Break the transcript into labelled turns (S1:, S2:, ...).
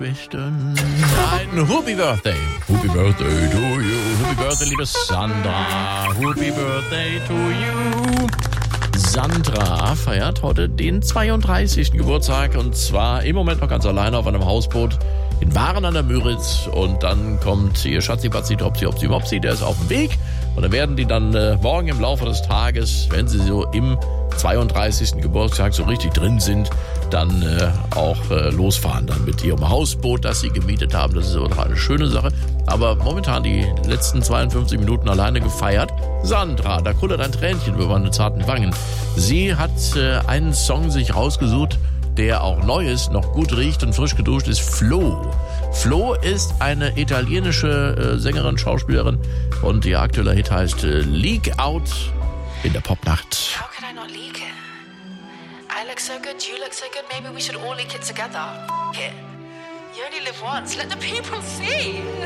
S1: Ein Happy Birthday. Happy Birthday to you. Happy Birthday, liebe Sandra. Happy Birthday to you. Sandra feiert heute den 32. Geburtstag und zwar im Moment noch ganz alleine auf einem Hausboot in Waren an der Müritz. Und dann kommt ihr Schatzi, Batzi, Topsi, Opsi, Mopsi, der ist auf dem Weg. Und dann werden die dann morgen im Laufe des Tages, wenn sie so im 32. Geburtstag so richtig drin sind, dann auch losfahren dann mit ihrem Hausboot, das sie gemietet haben. Das ist auch noch eine schöne Sache. Aber momentan die letzten 52 Minuten alleine gefeiert. Sandra, da kullert ein Tränchen über meine zarten Wangen. Sie hat einen Song sich rausgesucht, der auch neu ist, noch gut riecht und frisch geduscht ist. Flo. Flo ist eine italienische Sängerin, Schauspielerin und ihr aktueller Hit heißt Leak Out in der Popnacht.
S2: How could I not leak it? I look so good, you look so good, maybe we should all leak it together. F*** it. You only live once, let the people see.